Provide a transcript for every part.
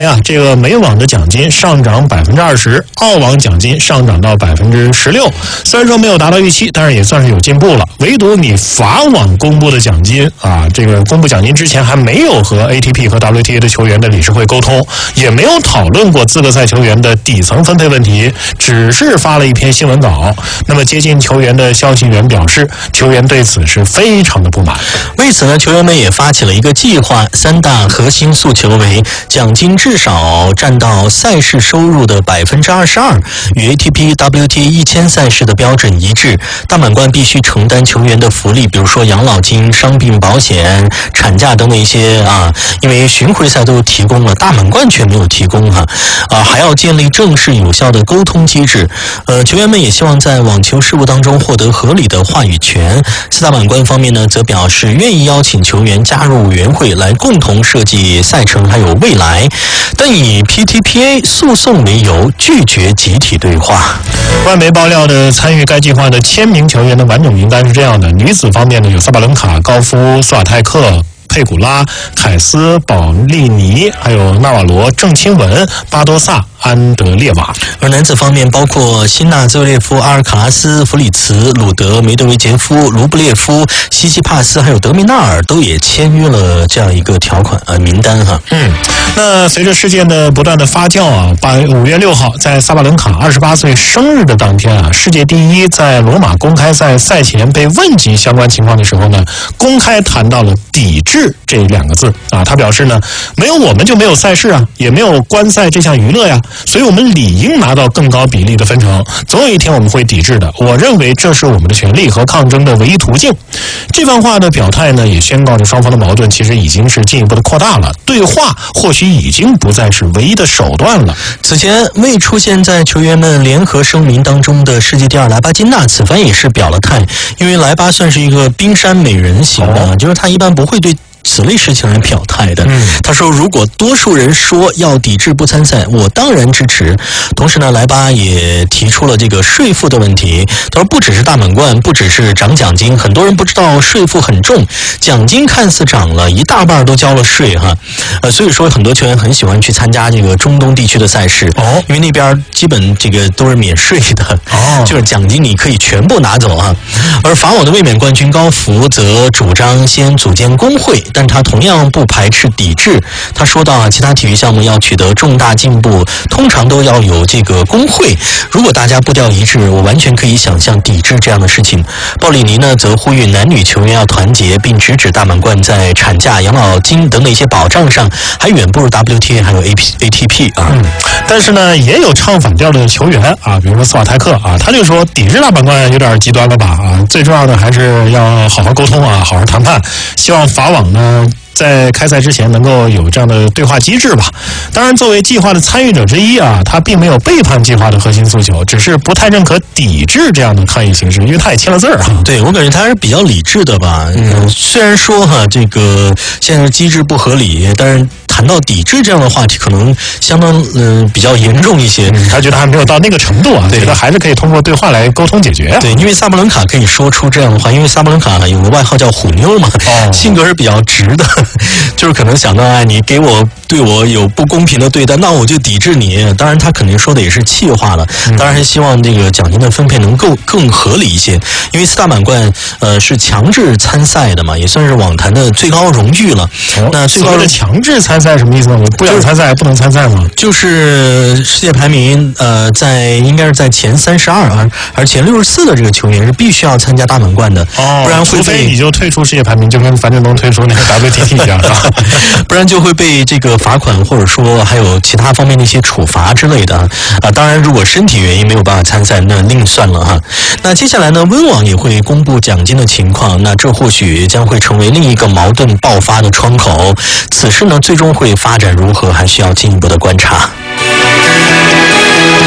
这个美网的奖金上涨20%，澳网奖金上涨到16%。虽然说没有达到预期，但是也算是有进步了。唯独你法网公布的奖金这个公布奖金之前还没有和 ATP 和 WTA 的球员的理事会沟通，也没有讨论过资格赛球员的底层分配问题，只是发了一篇新闻稿。那么接近球员的消息源表示，球员对此是非常的不满。 为此呢，球员们也发起了一个计划，3大核心诉求为：奖金至少占到赛事收入的22%，与 ATP、WTA 1000赛事的标准一致。大满贯必须承担球员的福利，比如说养老金、伤病保险、产假等等一些因为巡回赛都提供了，大满贯却没有提供还要建立正式有效的沟通机制。球员们也希望在网球事务当中获得合理的话语权。4大满贯方面呢，则表示愿意邀请球员加入委员会来共同设计赛程还有未来，但以 PTPA 诉讼为由拒绝集体对话。 外媒爆料的参与该计划的1000名球员的完整名单是这样的：女子方面呢，有萨巴伦卡、高夫、斯瓦泰克、佩古拉、凯斯、保利尼，还有纳瓦罗、郑钦文、巴多萨、安德烈瓦。 而男子方面包括辛纳泽列夫、阿尔卡拉斯、弗里茨、鲁德、梅德韦杰夫、卢布列夫、西西帕斯还有德米纳尔都也签约了这样一个条款名单那随着事件的不断的发酵5月6号在萨巴伦卡28岁生日的当天世界第一在罗马公开赛赛前被问及相关情况的时候呢，公开谈到了抵制这2个字他表示呢，没有我们就没有赛事也没有观赛这项娱乐呀，所以我们理应拿到更高比例的分成，总有一天我们会抵制的。我认为这是我们的权利和抗争的唯一途径。这番话的表态呢，也宣告着双方的矛盾其实已经是进一步的扩大了，对话或许已经不再是唯一的手段了。 此前未出现在球员们联合声明当中的世界第2莱巴金娜此番也是表了态，因为莱巴算是一个冰山美人型的就是他一般不会对此类事情来表态的。他说如果多数人说要抵制不参赛，我当然支持。同时呢，莱巴也提出了这个税负的问题。他说不只是大满贯，不只是涨奖金，很多人不知道税负很重，奖金看似涨了，一大半都交了税所以说很多球员很喜欢去参加这个中东地区的赛事因为那边基本这个都是免税的就是奖金你可以全部拿走而法网的卫冕冠军高福则主张先组建工会，但他同样不排斥抵制。他说到其他体育项目要取得重大进步，通常都要有这个工会。如果大家步调一致，我完全可以想象抵制这样的事情。鲍里尼呢，则呼吁男女球员要团结，并直指大满贯在产假、养老金等等一些保障上还远不如 WTA 还有 ATP 但是呢，也有唱反调的球员比如说斯瓦泰克他就说抵制大满贯有点极端了吧最重要的还是要好好沟通好好谈判。希望法网呢在开赛之前能够有这样的对话机制吧。当然作为计划的参与者之一他并没有背叛计划的核心诉求，只是不太认可抵制这样的抗议形式，因为他也签了字对，我感觉他是比较理智的吧虽然说这个现在机制不合理，但是谈到抵制这样的话题可能相当比较严重一些他觉得还没有到那个程度觉得还是可以通过对话来沟通解决对，因为萨巴伦卡可以说出这样的话，因为萨巴伦卡有个外号叫虎妞嘛性格是比较直的就是可能想到你对我有不公平的对待，那我就抵制你。当然他肯定说的也是气话了当然还希望这个奖金的分配能够更合理一些，因为4大满贯是强制参赛的嘛，也算是网坛的最高荣誉了那最高的强制参赛什么意思呢？我不想参赛不能参赛吗？ 就是世界排名应该是在前32而前64的这个球员是必须要参加大满贯的不然会除非你就退出世界排名，就跟樊振东退出那个 WTT 一样不然就会被这个罚款，或者说还有其他方面的一些处罚之类的当然如果身体原因没有办法参赛那另算了那接下来呢，温网也会公布奖金的情况，那这或许将会成为另一个矛盾爆发的窗口。此事呢最终会发展如何，还需要进一步的观察。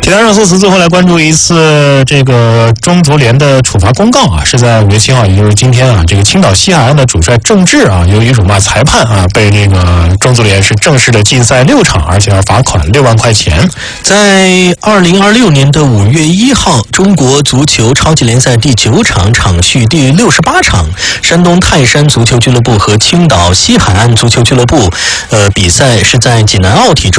其他热搜词最后来关注一次这个中足联的处罚公告啊，是在5月7号，也就是今天啊，这个青岛西海岸的主帅郑智啊，由于辱骂裁判啊，被这个中足联是正式的禁赛6场，而且要罚款6万块钱。 在2026年的5月1号，中国足球超级联赛第9场场序第68场，山东泰山足球俱乐部和青岛西海岸足球俱乐部比赛是在济南奥体中